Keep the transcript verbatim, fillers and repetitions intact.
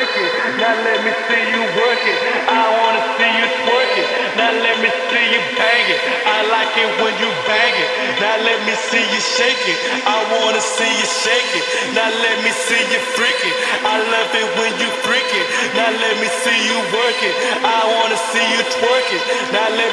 break it. Now let me see you work it. I wanna see you twerk it. Now let me see you bang it. I like it when you bang it. Now let me see you shake it. I wanna see you shake it. Now let me see you freak it. I love it when you freak it. Now let me see you work it. I wanna see you twerk it. Now let